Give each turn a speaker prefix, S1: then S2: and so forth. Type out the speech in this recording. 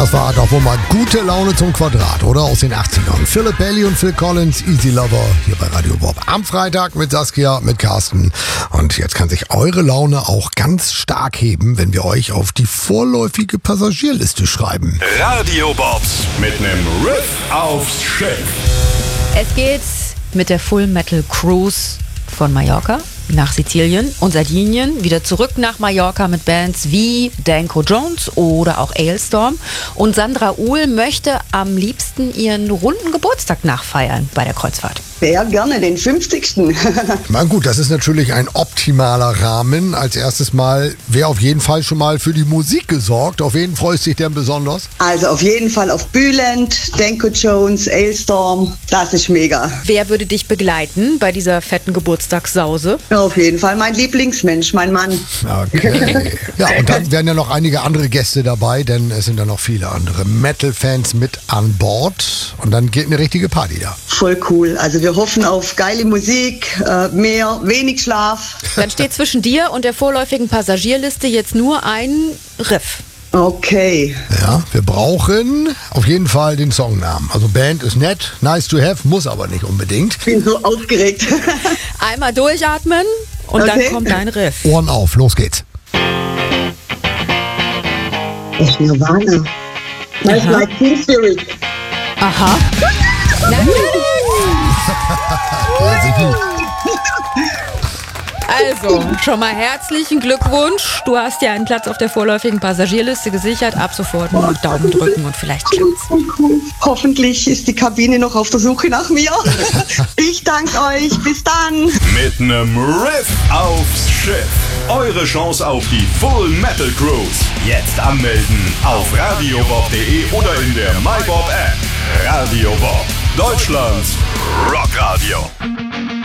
S1: Das war doch wohl mal gute Laune zum Quadrat, oder? Aus den 80ern. Philip Bailey und Phil Collins, Easy Lover, hier bei Radio Bob. Am Freitag mit Saskia, mit Carsten. Und jetzt kann sich eure Laune auch ganz stark heben, wenn wir euch auf die vorläufige Passagierliste schreiben.
S2: Radio Bobs mit nem Riff aufs Schiff.
S3: Es geht mit der Full Metal Cruise von Mallorca nach Sizilien und Sardinien wieder zurück nach Mallorca mit Bands wie Danko Jones oder auch Alestorm. Und Sandra Uhl möchte am liebsten ihren runden Geburtstag nachfeiern bei der Kreuzfahrt.
S4: Sehr gerne, den 50.
S1: Na gut, das ist natürlich ein optimaler Rahmen. Als erstes Mal, wer auf jeden Fall schon mal für die Musik gesorgt? Auf wen freust du dich denn besonders?
S4: Also auf jeden Fall auf Bülent, Danko Jones, Alestorm, das ist mega.
S3: Wer würde dich begleiten bei dieser fetten Geburtstagssause?
S4: Auf jeden Fall mein Lieblingsmensch, mein Mann.
S1: Okay. Ja, und dann werden ja noch einige andere Gäste dabei, denn es sind ja noch viele andere Metal-Fans mit an Bord. Und dann geht eine richtige Party da.
S4: Voll cool. Also wir hoffen auf geile Musik, wenig Schlaf.
S3: Dann steht zwischen dir und der vorläufigen Passagierliste jetzt nur ein Riff.
S4: Okay.
S1: Ja, wir brauchen auf jeden Fall den Songnamen. Also Band ist nett, nice to have, muss aber nicht unbedingt.
S4: Ich bin so aufgeregt.
S3: Einmal durchatmen und dann kommt dein Riff.
S1: Ohren auf, los geht's.
S4: Das ist Nirvana. Nice like Teen Spirit.
S3: Aha. Also, schon mal herzlichen Glückwunsch. Du hast ja einen Platz auf der vorläufigen Passagierliste gesichert. Ab sofort nur noch Daumen drücken und vielleicht klappt's.
S4: Hoffentlich ist die Kabine noch auf der Suche nach mir. Ich danke euch. Bis dann.
S2: Mit nem Riff aufs Schiff. Eure Chance auf die Full Metal Cruise. Jetzt anmelden auf radiobob.de oder in der MyBob App. Radio Bob, Deutschlands Rockradio.